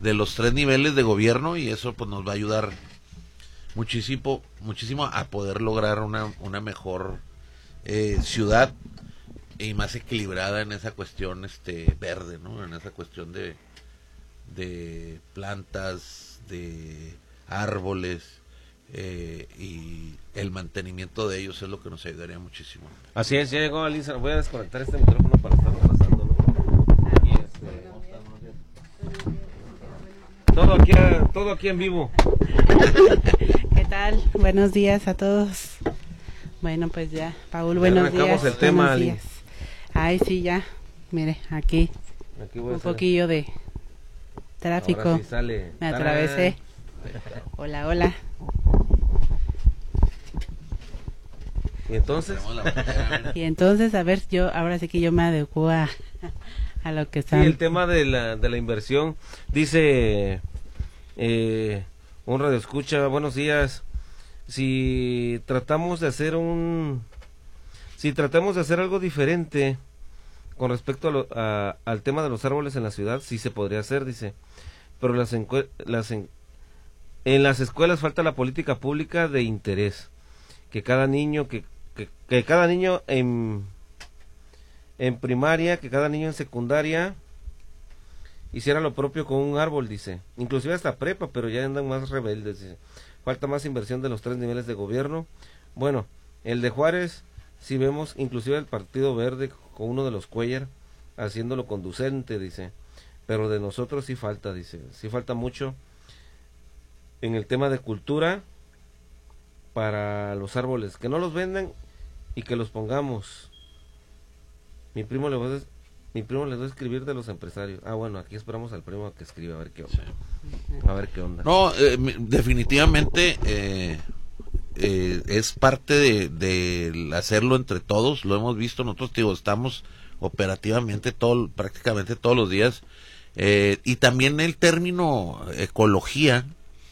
de los 3 niveles de gobierno, y eso pues nos va a ayudar muchísimo a poder lograr una mejor ciudad y más equilibrada en esa cuestión verde, ¿no? En esa cuestión de plantas, de árboles, y el mantenimiento de ellos es lo que nos ayudaría muchísimo. Así es, ya llegó Alisa. Voy a desconectar este micrófono para estar pasando, ¿no? Y todo aquí en vivo. ¿Qué tal? Buenos días a todos. Bueno, pues ya, Paul, buenos días. Arrancamos el tema, buenos Ali. días. Ay, sí, ya. Mire, aquí voy a un poquillo de tráfico. Ahora sí sale. Me atravesé. Hola, hola. ¿Y Y entonces, a ver, ahora sí que yo me adecuo a lo que está. Sí, el tema de la inversión. Dice un radioescucha, buenos días. Si tratamos de hacer algo diferente con respecto al tema de los árboles en la ciudad, sí se podría hacer, dice. Pero en las escuelas falta la política pública de interés. Que cada niño que cada niño en primaria, que cada niño en secundaria hiciera lo propio con un árbol, dice. Inclusive hasta prepa, pero ya andan más rebeldes, dice. Falta más inversión de los 3 niveles de gobierno. Bueno, el de Juárez, si vemos inclusive el Partido Verde con uno de los Cuellar haciéndolo conducente, dice. Pero de nosotros sí falta, dice. Sí falta mucho en el tema de cultura para los árboles, que no los vendan y que los pongamos. Mi primo le va a escribir de los empresarios. Bueno, aquí esperamos al primo a que escriba, a ver qué onda. A ver qué onda. No, definitivamente es parte de hacerlo entre todos. Lo hemos visto nosotros, estamos operativamente prácticamente todos los días, y también el término ecología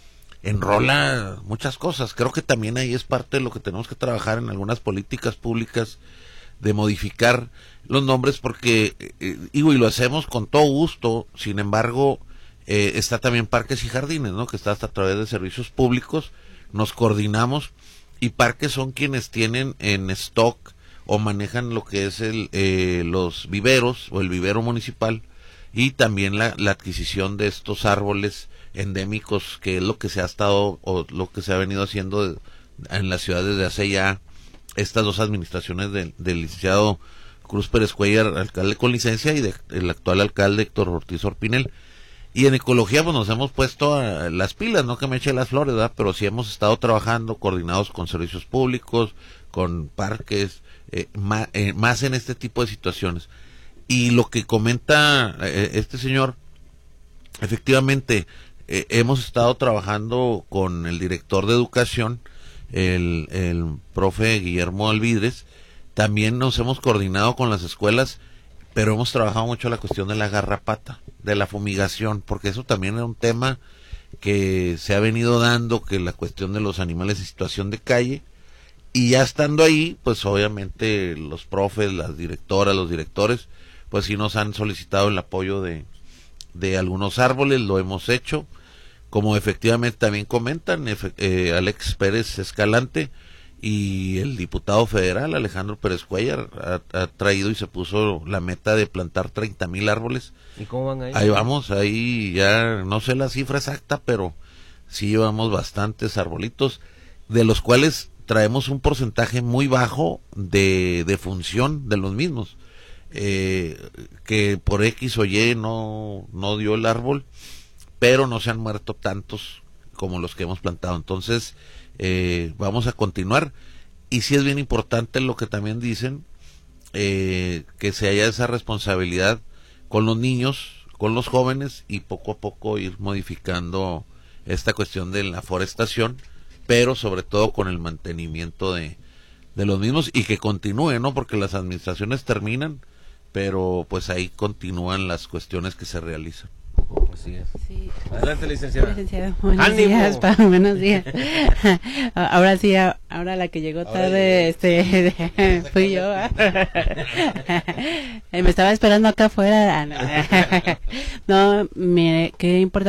enrola muchas cosas. Creo que también ahí es parte de lo que tenemos que trabajar en algunas políticas públicas, de modificar los nombres, porque y lo hacemos con todo gusto. Sin embargo, está también Parques y Jardines, ¿no? Que está hasta a través de servicios públicos, nos coordinamos, y Parques son quienes tienen en stock o manejan lo que es los viveros o el vivero municipal, y también la adquisición de estos árboles endémicos, que es lo que se ha estado o lo que se ha venido haciendo en la ciudad desde hace ya estas 2 administraciones del licenciado Cruz Pérez Cuellar, alcalde con licencia, y del actual alcalde Héctor Ortiz Orpinel. Y en ecología pues nos hemos puesto a las pilas, no que me eche las flores, ¿verdad? Pero sí hemos estado trabajando coordinados con servicios públicos, con parques, más en este tipo de situaciones. Y lo que comenta este señor, efectivamente, hemos estado trabajando con el director de educación, el profe Guillermo Alvidres. También nos hemos coordinado con las escuelas, pero hemos trabajado mucho la cuestión de la garrapata, de la fumigación, porque eso también es un tema que se ha venido dando, que la cuestión de los animales en situación de calle, y ya estando ahí, pues obviamente los profes, las directoras, los directores, pues sí nos han solicitado el apoyo de algunos árboles. Lo hemos hecho, como efectivamente también comentan Alex Pérez Escalante y el diputado federal Alejandro Pérez Cuellar ha traído y se puso la meta de plantar 30,000 árboles. ¿Y cómo van ahí? Ahí vamos, ahí ya no sé la cifra exacta, pero sí llevamos bastantes arbolitos, de los cuales traemos un porcentaje muy bajo de función de los mismos, que por X o Y no dio el árbol, pero no se han muerto tantos como los que hemos plantado. Entonces vamos a continuar, y sí es bien importante lo que también dicen, que se haya esa responsabilidad con los niños, con los jóvenes, y poco a poco ir modificando esta cuestión de la forestación, pero sobre todo con el mantenimiento de los mismos, y que continúe, ¿no? Porque las administraciones terminan, pero pues ahí continúan las cuestiones que se realizan. Así es. Sí. Adelante, licenciada. Licenciado, buenos ¡Ánimo! días, buenos días. Ahora sí, ahora la que llegó tarde, fui yo. Me estaba esperando acá afuera. No, mire, qué importante.